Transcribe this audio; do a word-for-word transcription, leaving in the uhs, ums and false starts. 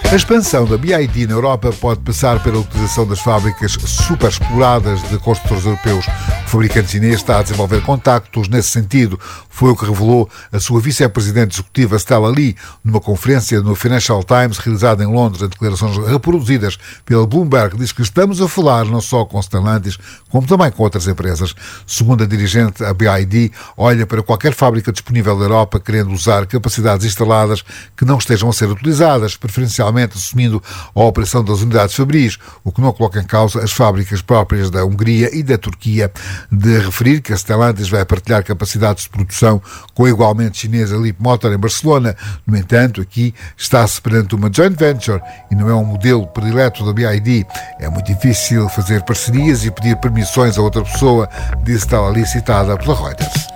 A expansão da B Y D na Europa pode passar pela utilização das fábricas superexploradas de construtores europeus. O fabricante chinês está a desenvolver contactos nesse sentido. Foi o que revelou a sua vice-presidente executiva Stella Li numa conferência no Financial Times realizada em Londres. Em declarações reproduzidas pela Bloomberg, diz que estamos a falar não só com Stellantis, como também com outras empresas. Segundo a dirigente, a B Y D olha para qualquer fábrica disponível na Europa querendo usar capacidades instaladas que não estejam a ser utilizadas, preferencialmente assumindo a operação das unidades fabris, o que não coloca em causa as fábricas próprias da Hungria e da Turquia. De referir que a Stellantis vai partilhar capacidades de produção com a igualmente chinesa Leapmotor em Barcelona. No entanto, aqui está-se perante uma joint venture e não é um modelo predileto da B Y D. É muito difícil fazer parcerias e pedir permissões a outra pessoa, disse Stella Li, citada pela Reuters.